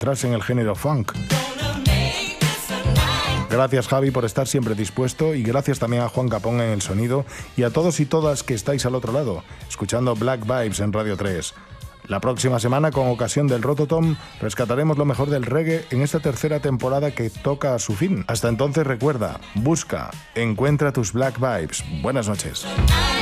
tras en el género funk. Gracias, Javi, por estar siempre dispuesto, y gracias también a Juan Capón en el sonido y a todos y todas que estáis al otro lado, escuchando Black Vibes en Radio 3. La próxima semana, con ocasión del Rototom, rescataremos lo mejor del reggae en esta tercera temporada que toca a su fin. Hasta entonces, recuerda, busca, encuentra tus Black Vibes. Buenas noches.